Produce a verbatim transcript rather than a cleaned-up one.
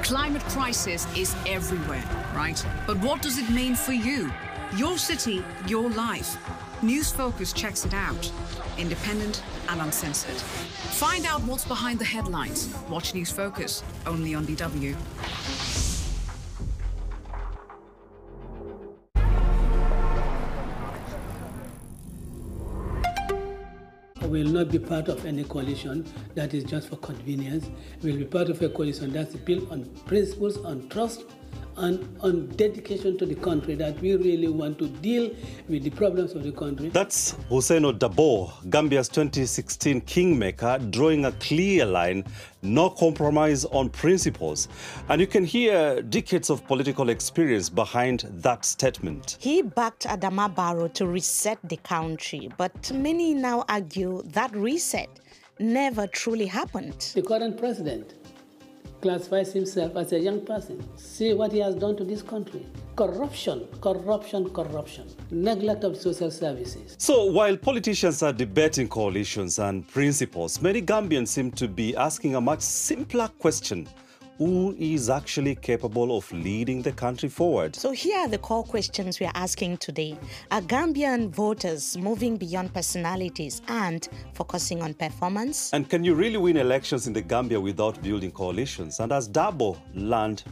Climate crisis is everywhere, right? But what does it mean for you? Your city, your life. News Focus checks it out. Independent and uncensored. Find out what's behind the headlines. Watch News Focus, only on D W. We will not be part of any coalition that is just for convenience. We will be part of a coalition that's built on principles, on trust, and on dedication to the country, that we really want to deal with the problems of the country. That's Ousainou Darboe, Gambia's twenty sixteen kingmaker, drawing a clear line, no compromise on principles. And you can hear decades of political experience behind that statement. He backed Adama Barrow to reset the country, but many now argue that reset never truly happened. The current president classifies himself as a young person. See what he has done to this country. Corruption, corruption, corruption. Neglect of social services. So while politicians are debating coalitions and principles, many Gambians seem to be asking a much simpler question. Who is actually capable of leading the country forward? So here are the core questions we are asking today. Are Gambian voters moving beyond personalities and focusing on performance? And can you really win elections in the Gambia without building coalitions? And has Darboe learned